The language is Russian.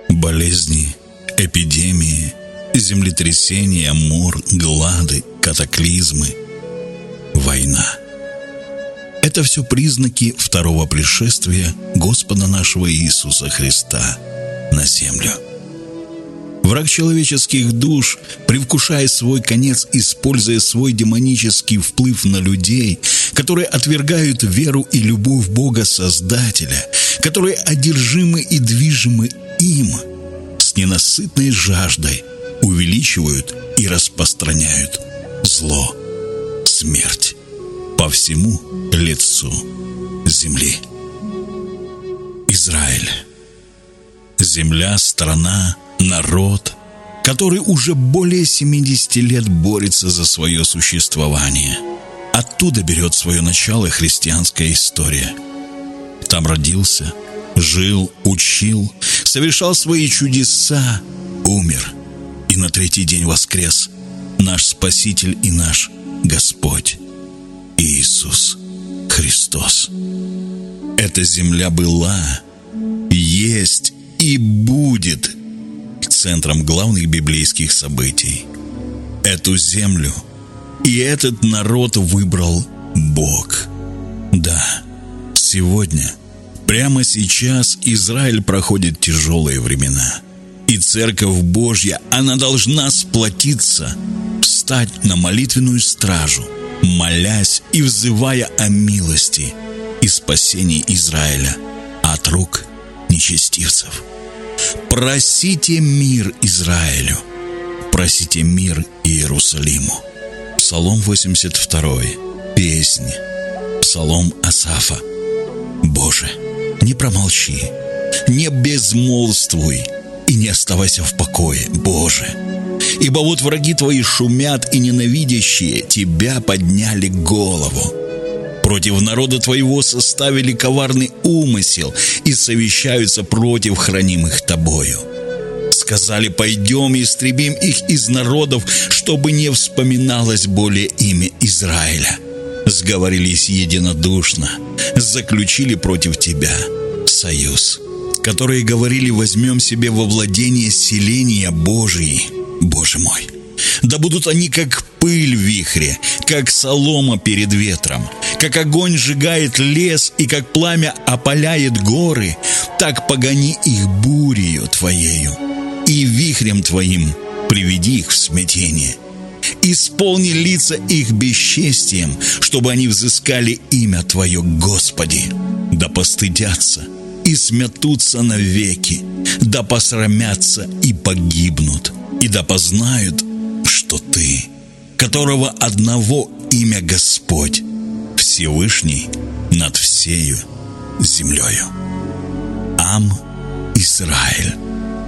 Болезни, эпидемии, землетрясения, мор, глады, катаклизмы, война. Это все признаки второго пришествия Господа нашего Иисуса Христа на землю. Враг человеческих душ, привкушая свой конец, используя свой демонический вплыв на людей, которые отвергают веру и любовь Бога Создателя, которые одержимы и движимы им, с ненасытной жаждой увеличивают и распространяют зло, смерть по всему лицу земли. Израиль. Земля, страна, народ, который уже более 70 лет борется за свое существование. Оттуда берет свое начало христианская история. Там родился, жил, учил, совершал свои чудеса, умер и на третий день воскрес наш Спаситель и наш Господь Иисус Христос. Эта земля была, есть и будет центром главных библейских событий. Эту землю и этот народ выбрал Бог. Да, сегодня, прямо сейчас Израиль проходит тяжелые времена. И Церковь Божья, она должна сплотиться, встать на молитвенную стражу, молясь и взывая о милости и спасении Израиля от рук нечестивцев. Просите мир Израилю, просите мир Иерусалиму. Псалом 82, песни, псалом Асафа. Боже, не промолчи, не безмолвствуй и не оставайся в покое, Боже. Ибо вот враги твои шумят, и ненавидящие тебя подняли голову. Против народа твоего составили коварный умысел и совещаются против хранимых тобою. Сказали: пойдем и истребим их из народов, чтобы не вспоминалось более имя Израиля. Сговорились единодушно, заключили против тебя союз, которые говорили: возьмем себе во владение селения Божии. Боже мой, да будут они как пыль в вихре, как солома перед ветром, как огонь сжигает лес и как пламя опаляет горы, так погони их бурею твоею, и вихрем твоим приведи их в смятение. Исполни лица их бесчестием, чтобы они взыскали имя Твое, Господи. Да постыдятся и смятутся навеки, да посрамятся и погибнут, и да познают, что Ты, которого одного имя Господь, Всевышний над всею землею. Ам Израиль,